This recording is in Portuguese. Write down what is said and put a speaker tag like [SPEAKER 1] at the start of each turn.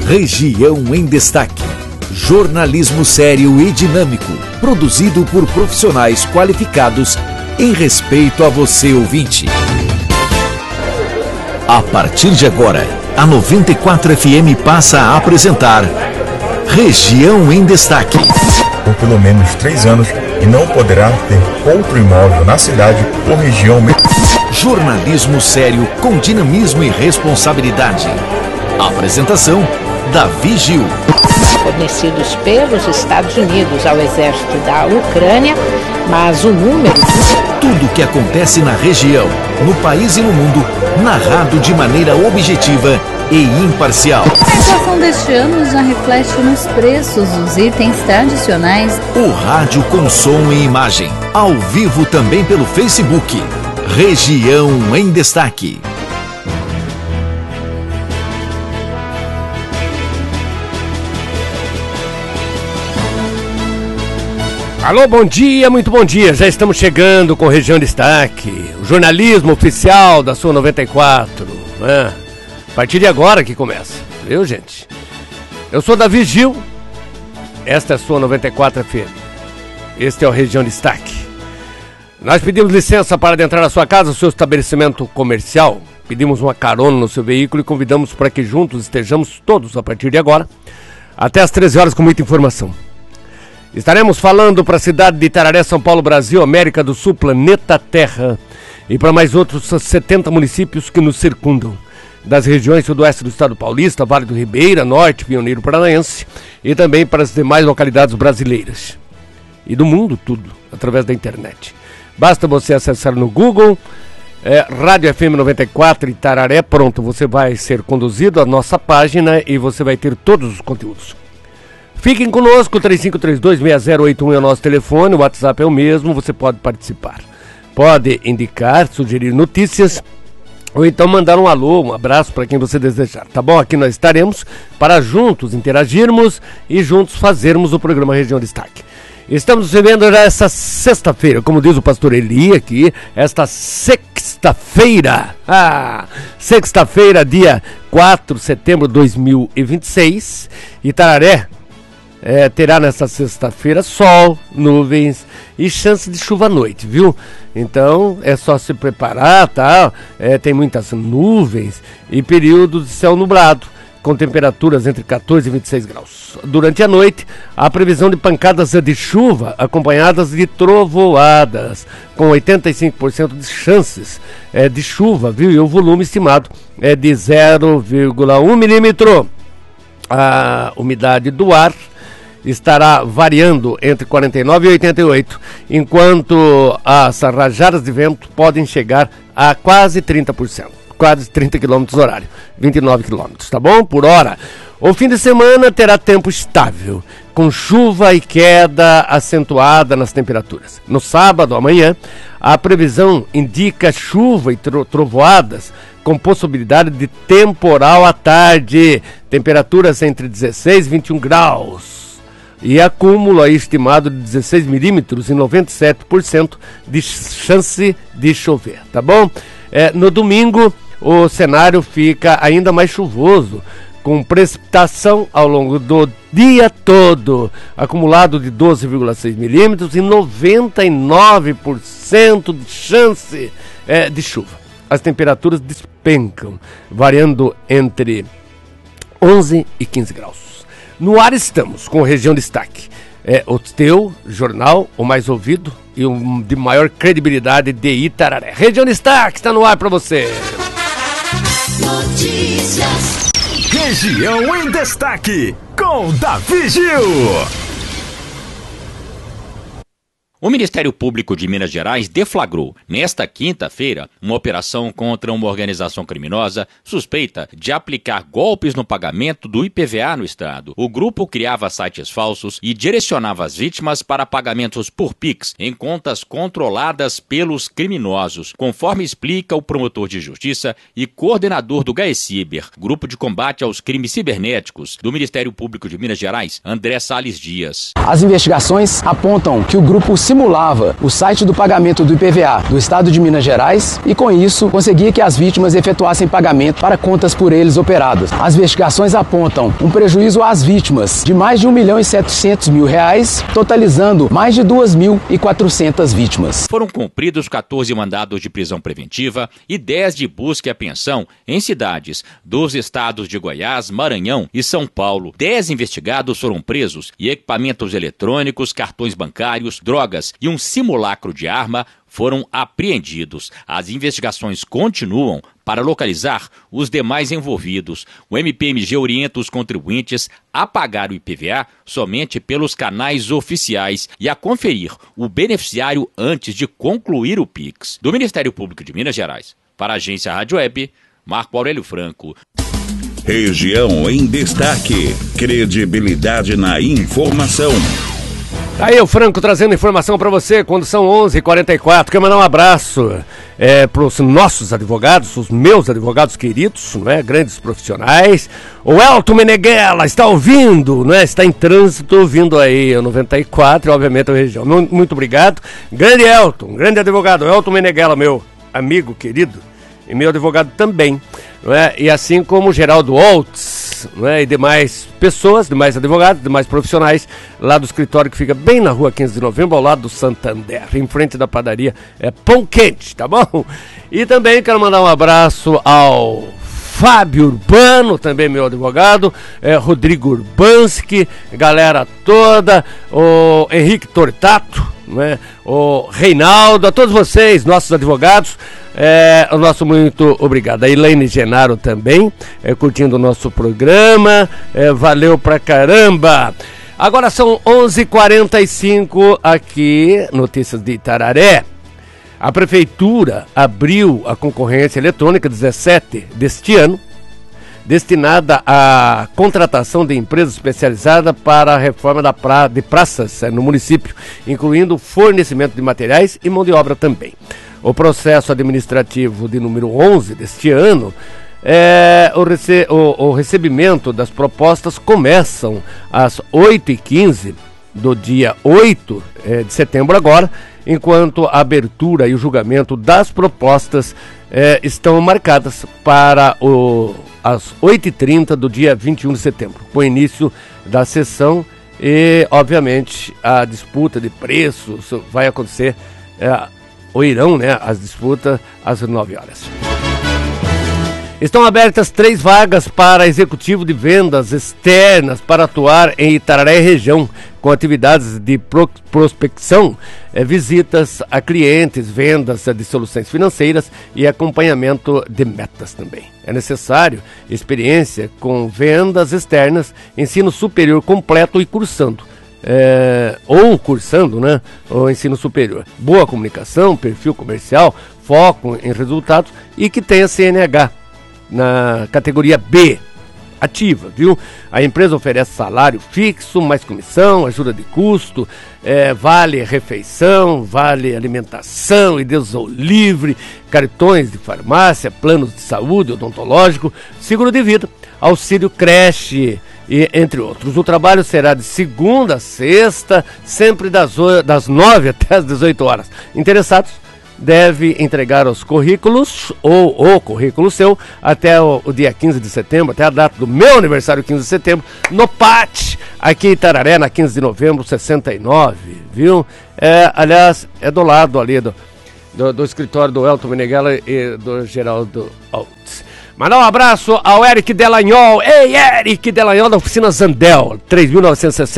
[SPEAKER 1] Região em Destaque. Jornalismo sério e dinâmico, produzido por profissionais qualificados em respeito a você, ouvinte. A partir de agora, a 94 FM passa a apresentar Região em Destaque.
[SPEAKER 2] Por pelo menos 3 anos e não poderá ter outro imóvel na cidade ou região.
[SPEAKER 1] Jornalismo sério com dinamismo e responsabilidade. Apresentação: Davi Gil.
[SPEAKER 3] Fornecidos pelos Estados Unidos ao exército da Ucrânia, mas o número...
[SPEAKER 1] Tudo o que acontece na região, no país e no mundo, narrado de maneira objetiva e imparcial.
[SPEAKER 4] A inflação deste ano já reflete nos preços dos itens tradicionais.
[SPEAKER 1] O rádio com som e imagem, ao vivo também pelo Facebook. Região em Destaque.
[SPEAKER 5] Alô, bom dia, muito bom dia. Já estamos chegando com Região em Destaque, o jornalismo oficial da sua 94. A partir de agora que começa, viu, gente? Eu sou Davi Gil, esta é a sua 94 FM. Este é o Região em Destaque. Nós pedimos licença para adentrar na sua casa, o seu estabelecimento comercial. Pedimos uma carona no seu veículo e convidamos para que juntos estejamos todos a partir de agora, até às 13 horas com muita informação. Estaremos falando para a cidade de Itararé, São Paulo, Brasil, América do Sul, planeta Terra, e para mais outros 70 municípios que nos circundam, das regiões sudoeste do estado paulista, Vale do Ribeira, Norte, Pioneiro Paranaense, e também para as demais localidades brasileiras. E do mundo, tudo, através da internet. Basta você acessar no Google, Rádio FM 94 Itararé, pronto, você vai ser conduzido à nossa página e você vai ter todos os conteúdos. Fiquem conosco, 3532-6081 é o nosso telefone, o WhatsApp é o mesmo, você pode participar. Pode indicar, sugerir notícias, ou então mandar um alô, um abraço para quem você desejar, tá bom? Aqui nós estaremos para juntos interagirmos e juntos fazermos o programa Região Destaque. Estamos vivendo já essa sexta-feira, como diz o pastor Eli aqui, esta sexta-feira, sexta-feira, dia 4 de setembro de 2026, Itararé terá nessa sexta-feira sol, nuvens e chance de chuva à noite, viu? Então é só se preparar, tá? Tem muitas nuvens e período de céu nublado, com temperaturas entre 14 e 26 graus. Durante a noite, há previsão de pancadas de chuva acompanhadas de trovoadas, com 85% de chances de chuva, viu? E o volume estimado é de 0,1 milímetro. A umidade do ar estará variando entre 49% e 88%, enquanto as rajadas de vento podem chegar a quase 30%, quase 30 km horário, 29 km, tá bom? Por hora. O fim de semana terá tempo estável, com chuva e queda acentuada nas temperaturas. No sábado, amanhã, a previsão indica chuva e trovoadas, com possibilidade de temporal à tarde, temperaturas entre 16 e 21 graus. E acúmulo aí estimado de 16 milímetros e 97% de chance de chover, tá bom? No domingo, o cenário fica ainda mais chuvoso, com precipitação ao longo do dia todo, acumulado de 12,6 milímetros e 99% de chance de chuva. As temperaturas despencam, variando entre 11 e 15 graus. No ar estamos com Região Destaque. O teu jornal, o mais ouvido e o de maior credibilidade de Itararé. Região Destaque está no ar para você.
[SPEAKER 1] Notícias. Região em Destaque com Davi Gil.
[SPEAKER 6] O Ministério Público de Minas Gerais deflagrou, nesta quinta-feira, uma operação contra uma organização criminosa suspeita de aplicar golpes no pagamento do IPVA no estado. O grupo criava sites falsos e direcionava as vítimas para pagamentos por Pix em contas controladas pelos criminosos, conforme explica o promotor de justiça e coordenador do GAECIBER, Grupo de Combate aos Crimes Cibernéticos, do Ministério Público de Minas Gerais, André Salles Dias.
[SPEAKER 7] As investigações apontam que o grupo se simulava o site do pagamento do IPVA do Estado de Minas Gerais e, com isso, conseguia que as vítimas efetuassem pagamento para contas por eles operadas. As investigações apontam um prejuízo às vítimas de mais de R$1.700.000, totalizando mais de 2.400 vítimas.
[SPEAKER 6] Foram cumpridos 14 mandados de prisão preventiva e 10 de busca e apreensão em cidades dos estados de Goiás, Maranhão e São Paulo. 10 investigados foram presos e equipamentos eletrônicos, cartões bancários, drogas e um simulacro de arma foram apreendidos. As investigações continuam para localizar os demais envolvidos. O MPMG orienta os contribuintes a pagar o IPVA somente pelos canais oficiais e a conferir o beneficiário antes de concluir o PIX. Do Ministério Público de Minas Gerais, para a Agência Rádio Web, Marco Aurélio Franco.
[SPEAKER 8] Região em destaque. Credibilidade na informação.
[SPEAKER 5] Tá aí o Franco trazendo informação para você quando são 11h44. Quero mandar um abraço para os nossos advogados, os meus advogados queridos, não é? Grandes profissionais. O Elton Meneghella está ouvindo, não é? Está em trânsito ouvindo aí o 94 e obviamente a região. Muito obrigado. Grande Elton, grande advogado, Elton Meneghella, meu amigo querido e meu advogado também, não é? E assim como o Geraldo Holtz, não é? E demais pessoas, demais advogados, demais profissionais lá do escritório que fica bem na rua 15 de novembro, ao lado do Santander, em frente da padaria Pão Quente, tá bom? E também quero mandar um abraço ao Fábio Urbano, também meu advogado, Rodrigo Urbanski, galera toda, o Henrique Tortato, né? O Reinaldo, a todos vocês, nossos advogados, o nosso muito obrigado. A Elaine Genaro também, curtindo o nosso programa, valeu pra caramba. Agora são 11h45 aqui, notícias de Itararé. A Prefeitura abriu a concorrência eletrônica 17 deste ano, destinada à contratação de empresas especializadas para a reforma de praças no município, incluindo fornecimento de materiais e mão de obra também. O processo administrativo de número 11 deste ano, o recebimento das propostas começam às 8h15 do dia 8 de setembro agora, enquanto a abertura e o julgamento das propostas estão marcadas para às 8h30 do dia 21 de setembro, com o início da sessão e, obviamente, a disputa de preços vai acontecer, ou irão, né, as disputas às 9 horas. Estão abertas 3 vagas para executivo de vendas externas para atuar em Itararé e região, com atividades de prospecção, visitas a clientes, vendas de soluções financeiras e acompanhamento de metas também. É necessário experiência com vendas externas, ensino superior completo e cursando. Cursando, né, o ensino superior. Boa comunicação, perfil comercial, foco em resultados e que tenha CNH na categoria B, ativa, viu? A empresa oferece salário fixo, mais comissão, ajuda de custo, vale refeição, vale alimentação e Deus ao livre, cartões de farmácia, planos de saúde, odontológico, seguro de vida, auxílio creche e entre outros. O trabalho será de segunda a sexta, sempre das 9 até as 18 horas. Interessados deve entregar os currículos ou o currículo seu até o dia 15 de setembro, até a data do meu aniversário, 15 de setembro, no PAT, aqui em Itararé, na 15 de novembro, 69, viu? Aliás, é do lado ali do escritório do Elton Meneghella e do Geraldo Holtz. Mandar um abraço ao Eric Delagnol. Ei, Eric Delagnol, da oficina Zandel, 3.960.